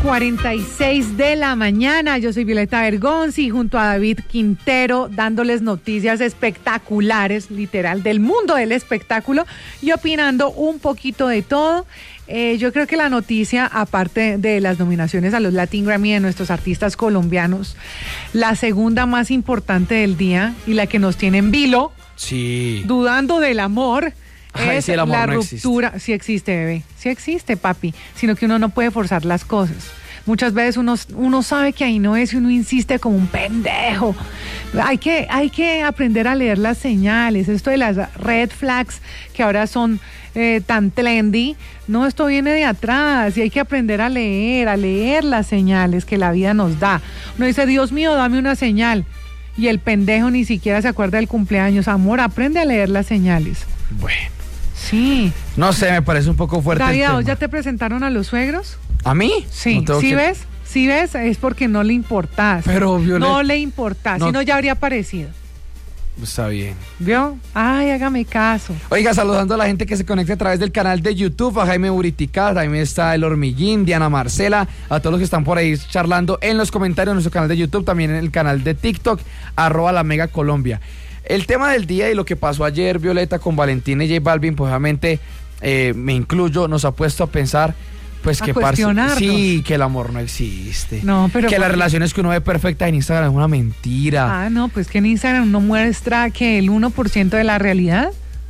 8:46 de la mañana. Yo soy Violeta Bergonzi junto a David Quintero dándoles noticias espectaculares, literal, del mundo del espectáculo y opinando un poquito de todo. Yo creo que la noticia, aparte de las nominaciones a los Latin Grammy de nuestros artistas colombianos, la segunda más importante del día y la que nos tiene en vilo, dudando del amor. Ay, es sí, el amor la no ruptura. existe. Sí existe, bebé. Sí existe, papi. Sino que uno no puede forzar las cosas. Muchas veces uno sabe que ahí no es y uno insiste como un pendejo. Hay que aprender a leer las señales. Esto de las red flags que ahora son tan trendy. No, esto viene de atrás y hay que aprender a leer las señales que la vida nos da. Uno dice, Dios mío, dame una señal. Y el pendejo ni siquiera se acuerda del cumpleaños. Amor, aprende a leer las señales. Bueno. Sí. No sé, me parece un poco fuerte. David, el tema. ¿ya te presentaron a los suegros? ¿A mí? Sí. No ¿Sí ves? ¿Sí ves? Es porque no le importás. Pero, Violeta, no le importás, no. si no ya habría aparecido. Está bien. ¿Vio? Ay, hágame caso. Oiga, saludando a la gente que se conecta a través del canal de YouTube, a Jaime Buritica, también está El Hormiguín, Diana Marcela, a todos los que están por ahí charlando en los comentarios en nuestro canal de YouTube, también en el canal de TikTok, @LaMegaColombia. El tema del día y lo que pasó ayer, Violeta, con Valentina y J Balvin, pues obviamente me incluyo, nos ha puesto a pensar, pues A que cuestionarnos. sí, que el amor no existe. No, pero que las porque- relaciones que uno ve perfectas en Instagram es una mentira. Ah, no, pues que en Instagram no muestra que el 1% de la realidad.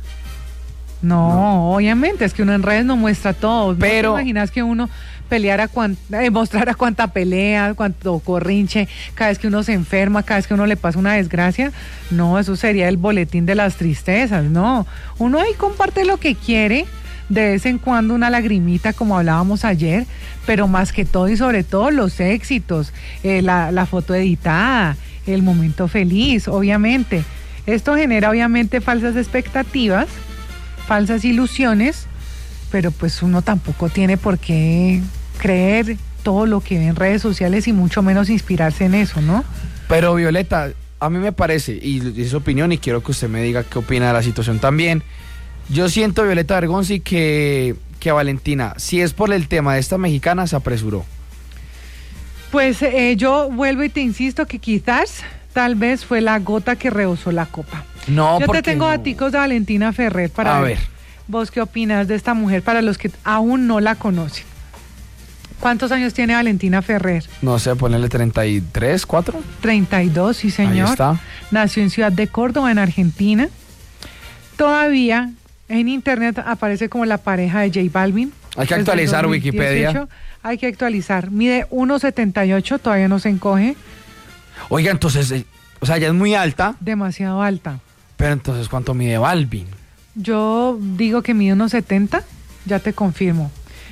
No, obviamente, es que uno en redes no muestra todo. Pero- ¿No te imaginas que uno mostrara cuánta pelea, cuánto corrinche, cada vez que uno se enferma, cada vez que uno le pasa una desgracia? No, eso sería el boletín de las tristezas, no. Uno ahí comparte lo que quiere, de vez en cuando una lagrimita como hablábamos ayer, pero más que todo y sobre todo los éxitos, la foto editada, el momento feliz, obviamente. Esto genera obviamente falsas expectativas, falsas ilusiones, pero pues uno tampoco tiene por qué creer todo lo que ve en redes sociales y mucho menos inspirarse en eso, ¿no? Pero Violeta, a mí me parece, y es su opinión y quiero que usted me diga qué opina de la situación también. Yo siento, Violeta Bergonzi, que Valentina, si es por el tema de esta mexicana, se apresuró. Pues yo vuelvo y te insisto que quizás, tal vez fue la gota que rebosó la copa. No, Yo porque te tengo no. daticos de Valentina Ferrer para A ver. ver. ¿Vos qué opinas de esta mujer para los que aún no la conocen? ¿Cuántos años tiene Valentina Ferrer? No sé, ponerle 33, 4. 32, sí señor. Ahí está. Nació en Ciudad de Córdoba, en Argentina. Todavía en internet aparece como la pareja de J Balvin. Hay que Desde el actualizar 2018. Wikipedia. Hay que actualizar. Mide 1,78, todavía no se encoge. Oiga, entonces, o sea, ya es muy alta, Demasiado alta. pero entonces, ¿cuánto mide Balvin? Yo digo que mide 1,70, ya te confirmo.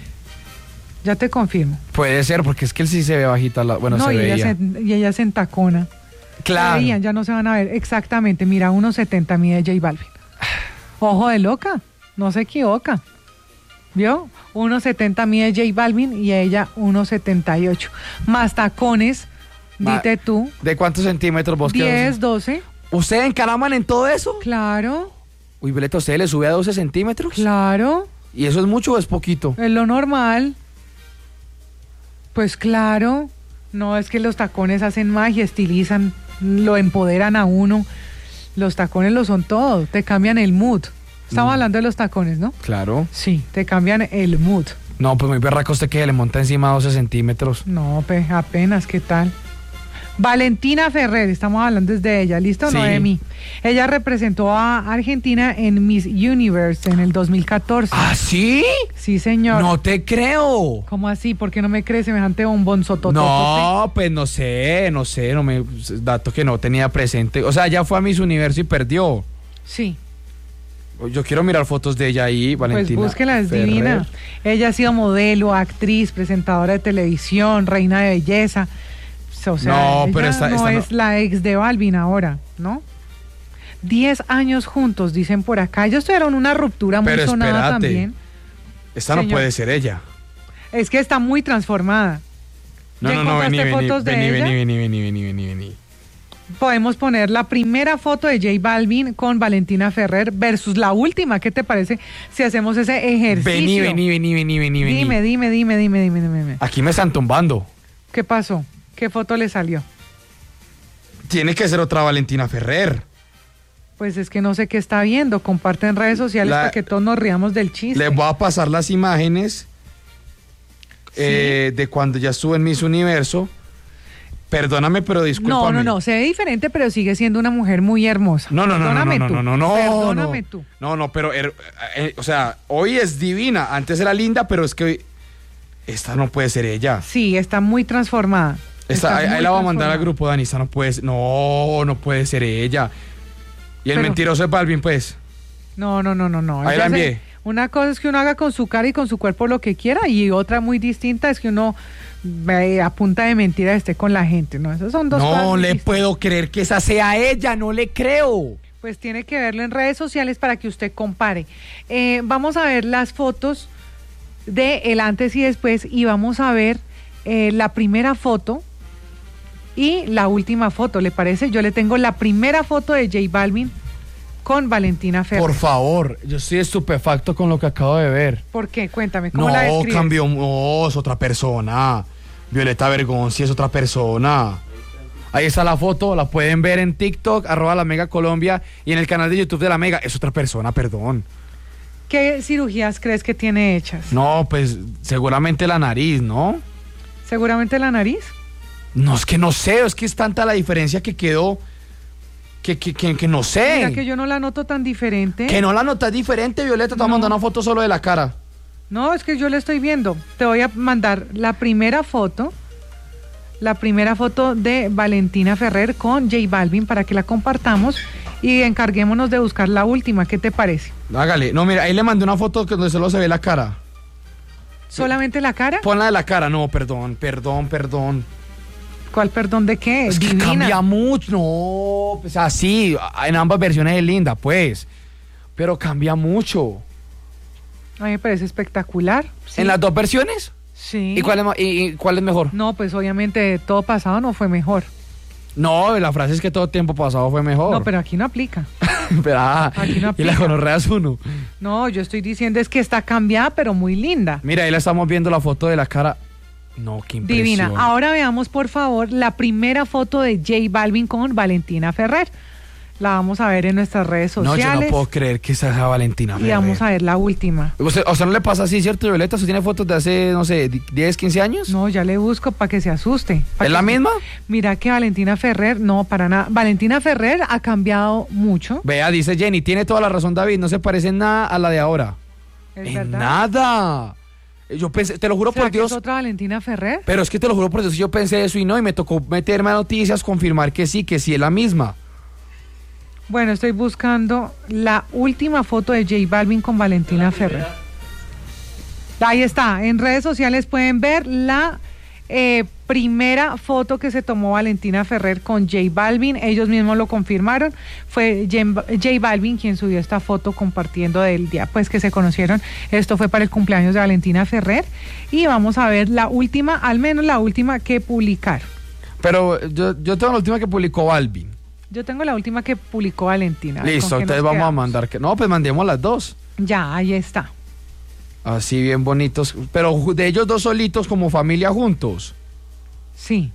Ya te confirmo. Puede ser, porque es que él sí se ve bajita, bueno, no, se y veía. ella se entacona. Claro. Se veían, ya no se van a ver. Exactamente, mira, 1,70 mide J Balvin. Ojo de loca, no se equivoca. ¿Vio? 1,70 mide J Balvin y ella 1,78. Más tacones, dite tú. ¿De cuántos centímetros vos 10, 12. ¿Usted encaraman en todo eso? Claro, Uy, Violeta, ¿usted le sube a 12 centímetros? claro. ¿Y eso es mucho o es poquito? Es lo normal. Pues claro. No, es que los tacones hacen magia, estilizan, lo empoderan a uno. Los tacones lo son todo, te cambian el mood. Estamos hablando de los tacones, ¿no? Claro. Sí, te cambian el mood. No, pues muy berraco usted que le monta encima 12 centímetros. No, apenas, ¿qué tal? Valentina Ferrer, estamos hablando desde ella, ¿listo? Sí. No de mí. Ella representó a Argentina en Miss Universe en el 2014. ¿Ah, sí? Sí, señor. No te creo. ¿Cómo así? ¿Por qué no me cree semejante bombón sotototote? No, pues no sé, no me dato que no tenía presente. O sea, ya fue a Miss Universo y perdió. Sí. Yo quiero mirar fotos de ella ahí, Valentina. Pues búsquela, es Ferrer. divina. Ella ha sido modelo, actriz, presentadora de televisión, reina de belleza. O sea, No, ella pero esta no no. es la ex de Balvin ahora, ¿no? 10 años juntos, dicen por acá. Ellos tuvieron una ruptura muy Pero sonada espérate. también. Esta no Señor. puede ser ella. Es que está muy transformada. ¿Ya No, encontraste vení, fotos de ella? vení. Podemos poner la primera foto de J Balvin con Valentina Ferrer versus la última. ¿Qué te parece si hacemos ese ejercicio? Vení. Dime. Aquí me están tumbando. ¿Qué pasó? ¿Qué foto le salió? Tiene que ser otra Valentina Ferrer. Pues es que no sé qué está viendo. Comparte en redes sociales para que todos nos riamos del chiste. Les voy a pasar las imágenes de cuando ya estuve en Miss Universo. Perdóname, pero discúlpame. No, se ve diferente, pero sigue siendo una mujer muy hermosa. Perdóname tú. No, pero, o sea, hoy es divina. Antes era linda, pero es que hoy, esta no puede ser ella. Sí, está muy transformada. Ahí la va a mandar al grupo, Dani. Esta no puede ser ella. Y el mentiroso es Balvin, pues. No. Ahí la envié. Una cosa es que uno haga con su cara y con su cuerpo lo que quiera, y otra muy distinta es que uno a punta de mentira esté con la gente, ¿no? Esas son dos cosas. No le puedo creer que esa sea ella, no le creo. Pues tiene que verlo en redes sociales para que usted compare. Vamos a ver las fotos de el antes y después, y vamos a ver la primera foto y la última foto, ¿le parece? Yo le tengo la primera foto de J Balvin con Valentina Ferrer. Por favor, yo estoy estupefacto con lo que acabo de ver. ¿Por qué? Cuéntame, ¿cómo la describes? Es otra persona. Violeta Bergonzi es otra persona. Ahí está la foto, la pueden ver en TikTok, @LaMegaColombia, y en el canal de YouTube de La Mega. Es otra persona, perdón. ¿Qué cirugías crees que tiene hechas? No, pues seguramente la nariz, ¿no? ¿Seguramente la nariz? No, es que no sé, es que es tanta la diferencia que quedó que no sé. Mira que yo no la noto tan diferente. Que no la notas diferente, Violeta, te voy a mandar una foto solo de la cara. No, es que yo le estoy viendo. Te voy a mandar la primera foto de Valentina Ferrer con J Balvin para que la compartamos y encarguémonos de buscar la última. ¿Qué te parece? Hágale. No, mira, ahí le mandé una foto donde solo se ve la cara. ¿Solamente la cara? Pon la de la cara. No, perdón. ¿Cuál perdón de qué? Es que cambia mucho. No, pues así, en ambas versiones es linda, pues. Pero cambia mucho. A mí me parece espectacular. ¿Sí? ¿En las dos versiones? Sí. ¿Y cuál es mejor? No, pues obviamente todo pasado no fue mejor. No, la frase es que todo tiempo pasado fue mejor. No, pero aquí no aplica. Pero, aquí no aplica. Y la gonorrea uno. No, yo estoy diciendo es que está cambiada, pero muy linda. Mira, ahí la estamos viendo la foto de la cara. No, qué impresión. Divina. Ahora veamos, por favor, la primera foto de J Balvin con Valentina Ferrer. La vamos a ver en nuestras redes sociales. No, yo no puedo creer que esa sea Valentina Ferrer. Y vamos a ver la última. O sea, no le pasa así, ¿cierto, Violeta? ¿Usted tiene fotos de hace, no sé, 10, 15 años? No, ya le busco para que se asuste. ¿Es la misma? Mira que Valentina Ferrer, no, para nada. Valentina Ferrer ha cambiado mucho. Vea, dice Jenny, tiene toda la razón, David, no se parece en nada a la de ahora. ¿Es en verdad? Nada. Yo pensé, te lo juro por Dios. ¿Es otra Valentina Ferrer? Pero es que te lo juro por Dios, yo pensé eso y no, y me tocó meterme a noticias, confirmar que sí es la misma. Bueno, estoy buscando la última foto de J Balvin con Valentina Ferrer. Ahí está, en redes sociales pueden ver la primera foto que se tomó Valentina Ferrer con J Balvin. Ellos mismos lo confirmaron. Fue J Balvin quien subió esta foto compartiendo del día pues que se conocieron. Esto fue para el cumpleaños de Valentina Ferrer. Y vamos a ver la última, al menos la última que publicaron. Pero yo tengo la última que publicó Balvin. Yo tengo la última que publicó Valentina. Listo, entonces vamos a mandar que... No, pues mandemos las dos. Ya, ahí está. Así bien bonitos. Pero de ellos dos solitos como familia juntos. Sí.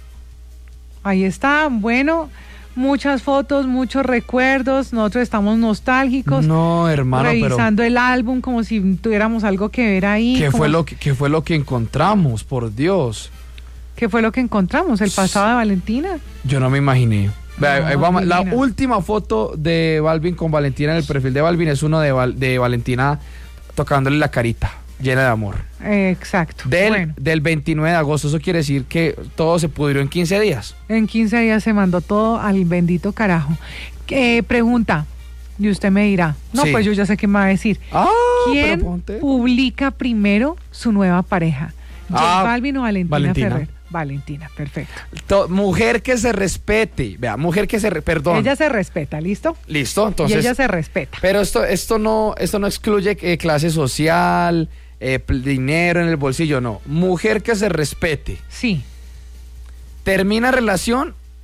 Ahí está. Bueno, muchas fotos, muchos recuerdos. Nosotros estamos nostálgicos. No, hermano, revisando el álbum como si tuviéramos algo que ver ahí. ¿Qué fue lo que encontramos? Por Dios. ¿Qué fue lo que encontramos? ¿El pasado de Valentina? Yo no me imaginé. No, ahí vamos. La última foto de Balvin con Valentina en el perfil de Balvin es uno de Valentina tocándole la carita, llena de amor. Exacto. Del 29 de agosto, eso quiere decir que todo se pudrió en 15 días. En 15 días se mandó todo al bendito carajo. Pregunta, y usted me dirá, no, sí. Pues yo ya sé qué me va a decir. ¿Quién publica primero su nueva pareja? ¿J Balvin o Valentina Ferrer? Valentina, perfecto. Mujer que se respete. Vea, mujer que perdón. Ella se respeta, ¿listo? Listo, entonces. Y ella se respeta. Pero esto no excluye clase social, dinero en el bolsillo, no. Mujer que se respete. Sí. Termina relación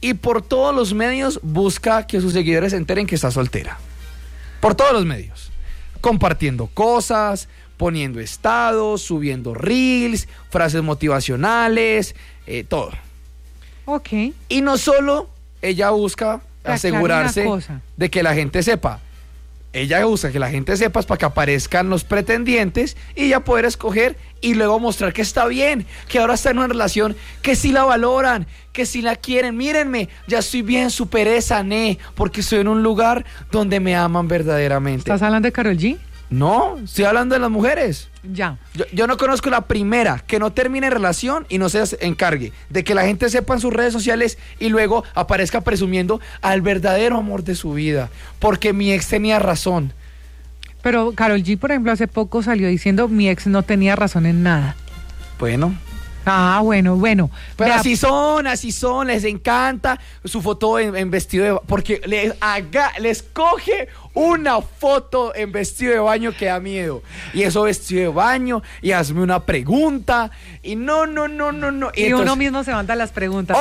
y por todos los medios busca que sus seguidores se enteren que está soltera. Por todos los medios. Compartiendo cosas, poniendo estados, subiendo reels, frases motivacionales, todo. Ok. Y no solo ella busca asegurarse de que la gente sepa. Ella busca que la gente sepa para que aparezcan los pretendientes y ella poder escoger y luego mostrar que está bien, que ahora está en una relación, que sí la valoran, que sí la quieren. Mírenme, ya estoy bien, superé, sané, porque estoy en un lugar donde me aman verdaderamente. ¿Estás hablando de Karol G? No, estoy hablando de las mujeres. Ya. Yo no conozco la primera que no termine relación y no se encargue de que la gente sepa en sus redes sociales y luego aparezca presumiendo al verdadero amor de su vida, porque mi ex tenía razón. Pero Karol G, por ejemplo, hace poco salió diciendo mi ex no tenía razón en nada. Bueno. Bueno. Pero así son, les encanta su foto en vestido de baño, porque les coge una foto en vestido de baño que da miedo. Y eso vestido de baño, y hazme una pregunta, y no. Y entonces, uno mismo se manda las preguntas.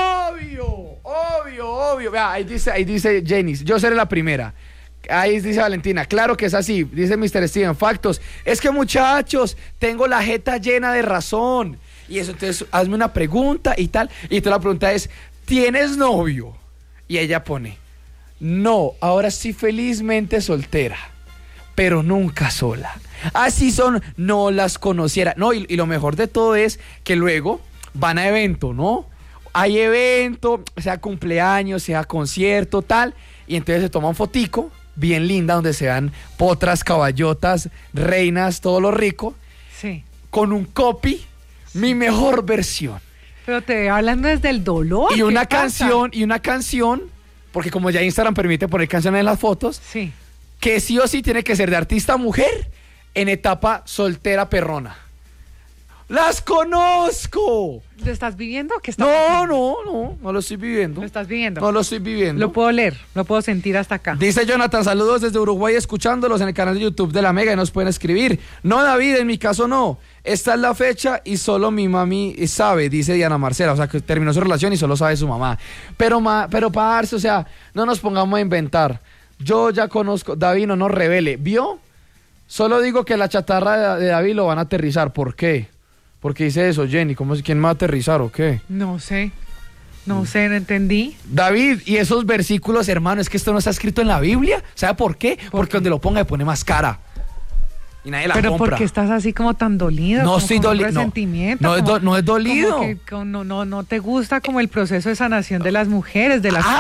Obvio. Vea, ahí dice Jenny, yo seré la primera. Ahí dice Valentina, claro que es así. Dice Mr. Steven, factos. Es que muchachos, tengo la jeta llena de razón. Y eso, entonces, hazme una pregunta y tal. Y entonces la pregunta es, ¿tienes novio? Y ella pone, no, ahora sí felizmente soltera, pero nunca sola. Así son, no las conociera. No, y lo mejor de todo es que luego van a evento, ¿no? Hay evento, sea cumpleaños, sea concierto, tal. Y entonces se toma un fotico bien linda donde se dan potras, caballotas, reinas, todo lo rico. Sí. Con un copy. Mi mejor versión. Pero te hablan desde el dolor. Y una canción, porque como ya Instagram permite poner canciones en las fotos, sí, que sí o sí tiene que ser de artista mujer en etapa soltera perrona. ¡Las conozco! ¿Lo estás viviendo? ¿Qué No lo estoy viviendo. ¿Lo estás viviendo? No lo estoy viviendo. Lo puedo leer, lo puedo sentir hasta acá. Dice Jonathan, saludos desde Uruguay escuchándolos en el canal de YouTube de La Mega y nos pueden escribir. No, David, en mi caso no. Esta es la fecha y solo mi mami sabe, dice Diana Marcela. O sea, que terminó su relación y solo sabe su mamá. Pero parce, o sea, no nos pongamos a inventar. Yo ya conozco, David no nos revele. ¿Vio? Solo digo que la chatarra de David lo van a aterrizar. ¿Por qué? Porque dice eso, Jenny, ¿quién me va a aterrizar o qué? No sé, no entendí. David, y esos versículos, hermano, es que esto no está escrito en la Biblia. ¿Sabe por qué? Porque donde lo ponga le pone más cara. Y nadie la compra. Pero ¿por qué estás así como tan dolido? No estoy dolido. Resentimiento. No es dolido. Como que no te gusta como el proceso de sanación de las mujeres, de las...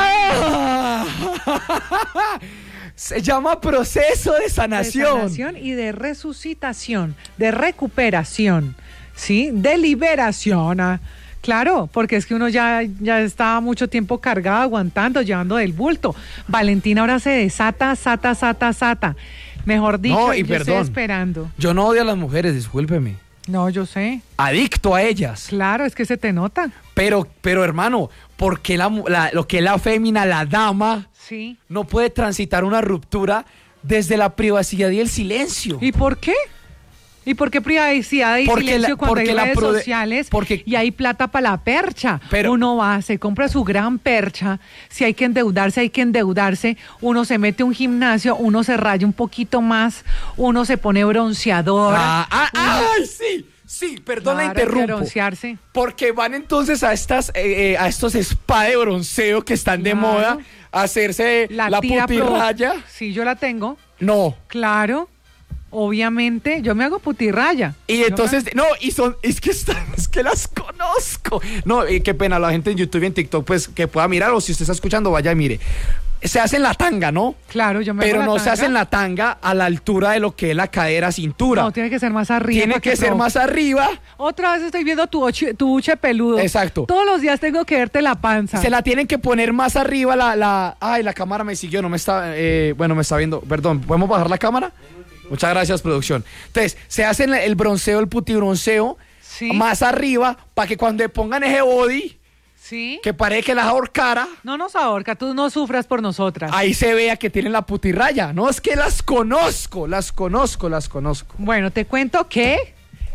Se llama proceso de sanación. De sanación y de resucitación, de recuperación. ¿Sí? De liberación. Claro, porque es que uno ya está mucho tiempo cargado, aguantando, llevando del bulto. Valentina ahora se desata, sata. Mejor dicho, no, y yo perdón, estoy esperando. Yo no odio a las mujeres, discúlpeme. No, yo sé. Adicto a ellas. Claro, es que se te nota. Pero hermano, ¿por qué lo que es la fémina, la dama, sí, no puede transitar una ruptura desde la privacidad y el silencio? ¿Y por qué? ¿Y por qué privacidad y silencio cuando hay redes sociales y hay plata para la percha? Pero uno va, se compra su gran percha, si hay que endeudarse, uno se mete a un gimnasio, uno se raya un poquito más, uno se pone bronceador. ¡Ay, sí! Sí, perdón, la interrumpo. Broncearse. Porque van entonces a estos spa de bronceo que están de moda, a hacerse la putirraya. Sí, yo la tengo. No. Claro. Obviamente, yo me hago putirraya. Y entonces, es que las conozco. No, qué pena, la gente en YouTube y en TikTok, pues, que pueda mirar, o si usted está escuchando, vaya y mire. Se hacen la tanga, ¿no? Claro, yo me hago Pero la no tanga. se hacen la tanga a la altura de lo que es la cadera, cintura. No, tiene que ser más arriba. Tiene que ser más arriba. Otra vez estoy viendo tu uche peludo. Exacto. Todos los días tengo que verte la panza. Se la tienen que poner más arriba la cámara me siguió, no me está, me está viendo. Perdón, ¿podemos bajar la cámara? Muchas gracias, producción. Entonces, se hacen el bronceo, el putibronceo, ¿sí?, más arriba, para que cuando le pongan ese body, ¿sí?, que parece que las ahorcara. No nos ahorca, tú no sufras por nosotras. Ahí se vea que tienen la putirraya. No, es que las conozco. Bueno, te cuento que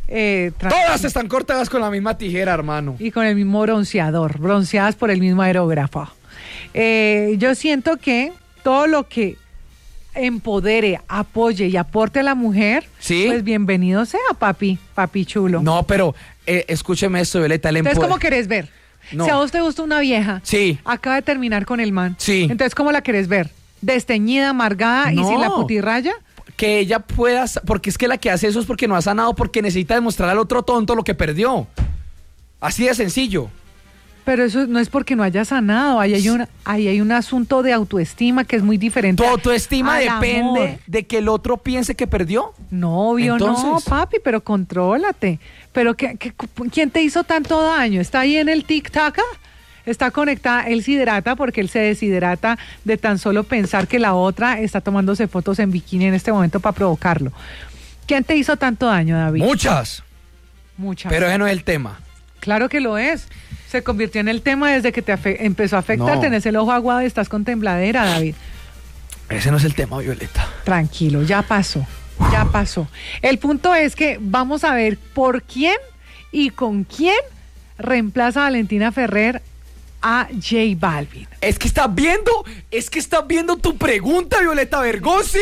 Todas están cortadas con la misma tijera, hermano. Y con el mismo bronceador, bronceadas por el mismo aerógrafo. Yo siento que todo lo que empodere, apoye y aporte a la mujer, ¿sí? Pues bienvenido sea, papi chulo. No, pero escúcheme esto, Violeta. Entonces, ¿cómo querés ver? No. Si a vos te gusta una vieja, sí, acaba de terminar con el man, sí, entonces, ¿cómo la querés ver? ¿Desteñida, amargada y sin la putirraya? Que ella pueda, porque es que la que hace eso es porque no ha sanado, porque necesita demostrar al otro tonto lo que perdió. Así de sencillo. Pero eso no es porque no haya sanado, ahí hay un asunto de autoestima que es muy diferente. ¿Tu autoestima depende amor de que el otro piense que perdió? No, obvio. Entonces, no, papi, pero contrólate. Pero ¿quién te hizo tanto daño? ¿Está ahí en el TikTok? Está conectada, él se hidrata porque él se deshidrata de tan solo pensar que la otra está tomándose fotos en bikini en este momento para provocarlo. ¿Quién te hizo tanto daño, David? Muchas. Pero ese no es el tema. Claro que lo es. Se convirtió en el tema desde que te empezó a afectar. No. Tenés el ojo aguado y estás con tembladera, David. Ese no es el tema, Violeta. Tranquilo, ya pasó. Ya pasó. El punto es que vamos a ver por quién y con quién reemplaza a Valentina Ferrer a J Balvin. Es que estás viendo tu pregunta, Violeta Bergossi.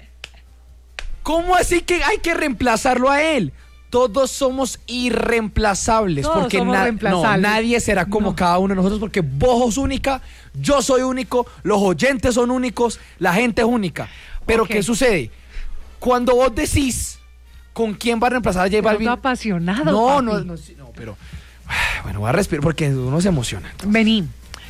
¿Cómo así que hay que reemplazarlo a él? Todos somos irreemplazables. Todos porque somos reemplazables. Nadie será como cada uno de nosotros, porque vos sos única, yo soy único, los oyentes son únicos, la gente es única. Pero ¿qué sucede? Cuando vos decís con quién va a reemplazar a J Balvin. Apasionado. No, pero bueno, voy a respirar porque uno se emociona. Entonces. Vení.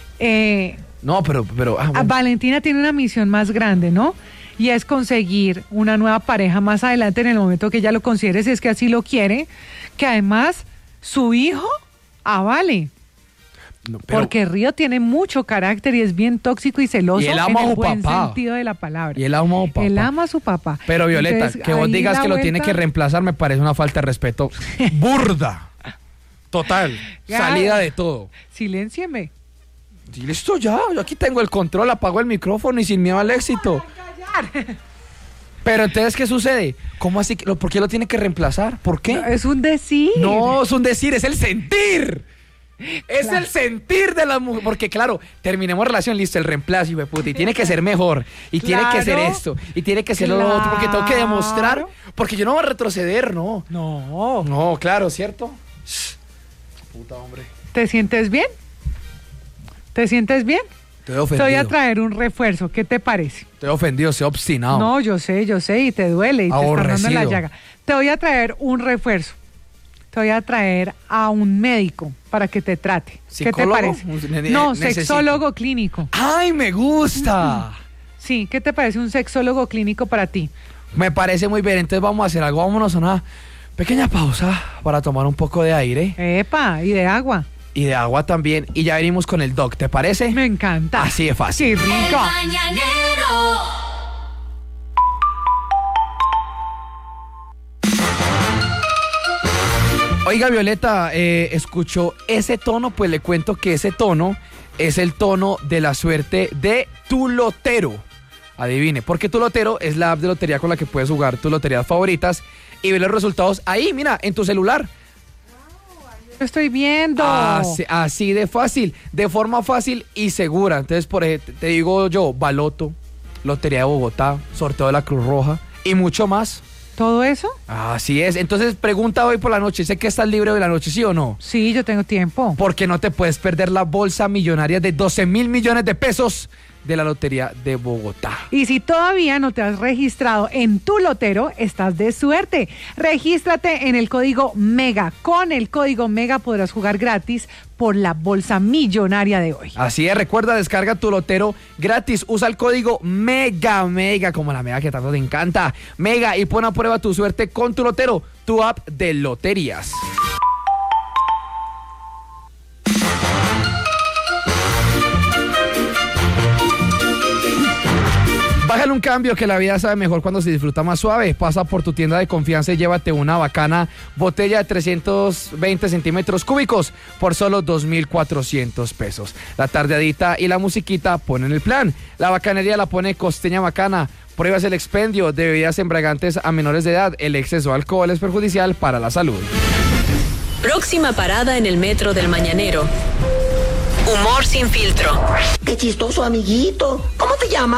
No, pero bueno. Valentina tiene una misión más grande, ¿no? Y es conseguir una nueva pareja más adelante en el momento que ella lo considere, si es que así lo quiere, que además su hijo avale. No, porque Río tiene mucho carácter y es bien tóxico y celoso y él ama en el a su buen papá. sentido de la palabra. Y él ama a su papá. Él ama a su papá. Pero Violeta, entonces, que vos digas que lo tiene que reemplazar me parece una falta de respeto burda. Total. Salida de todo. Siléncieme. Y listo ya, yo aquí tengo el control, apago el micrófono y sin miedo al éxito. Pero entonces, ¿qué sucede? ¿Cómo así? ¿Por qué lo tiene que reemplazar? ¿Por qué? No, es un decir. No, es un decir, es el sentir. Es el sentir de la mujer. Porque claro, terminemos relación, listo, el reemplazo, hijo de puta, y tiene que ser mejor. Y tiene que ser esto. Y tiene que ser lo otro. Porque tengo que demostrar. Porque yo no voy a retroceder, no. No, claro, ¿cierto? Puta, hombre. ¿Te sientes bien? ¿Te sientes bien? Estoy ofendido. Te voy a traer un refuerzo. ¿Qué te parece? Estoy ofendido, soy obstinado. No, yo sé, y te duele y te está dando en la llaga. Te voy a traer un refuerzo. Te voy a traer a un médico para que te trate. ¿Psicólogo? ¿Qué te parece? No, sexólogo clínico. ¡Ay, me gusta! Sí, ¿qué te parece un sexólogo clínico para ti? Me parece muy bien, entonces vamos a hacer algo. Vámonos a una pequeña pausa para tomar un poco de aire. ¡Epa! Y de agua. Y de agua también. Y ya venimos con el doc, ¿te parece? Me encanta. Así de fácil. ¡Qué rico! Oiga, Violeta, escuchó ese tono, pues le cuento que ese tono es el tono de la suerte de Tu Lotero. Adivine, porque Tu Lotero es la app de lotería con la que puedes jugar tus loterías favoritas y ver los resultados ahí, mira, en tu celular. Estoy viendo. Así de fácil, de forma fácil y segura. Entonces, por ejemplo, te digo yo, Baloto, Lotería de Bogotá, Sorteo de la Cruz Roja y mucho más. ¿Todo eso? Así es. Entonces, pregunta hoy por la noche. Sé que estás libre hoy la noche, ¿sí o no? Sí, yo tengo tiempo. Porque no te puedes perder la bolsa millonaria de 12,000 millones de pesos de la Lotería de Bogotá. Y si todavía no te has registrado en Tu Lotero, estás de suerte. Regístrate en el código MEGA. Con el código MEGA podrás jugar gratis por la bolsa millonaria de hoy. Así es, recuerda, descarga Tu Lotero gratis. Usa el código MEGA, como la Mega que tanto te encanta. MEGA, y pon a prueba tu suerte con Tu Lotero, tu app de loterías. Bájale un cambio, que la vida sabe mejor cuando se disfruta más suave. Pasa por tu tienda de confianza y llévate una bacana botella de 320 centímetros cúbicos por solo 2,400 pesos. La tardeadita y la musiquita ponen el plan. La bacanería la pone Costeña Bacana. Prohíbas el expendio de bebidas embriagantes a menores de edad. El exceso de alcohol es perjudicial para la salud. Próxima parada en el metro del Mañanero. Humor sin filtro. Qué chistoso, amiguito. ¿Cómo te llamas?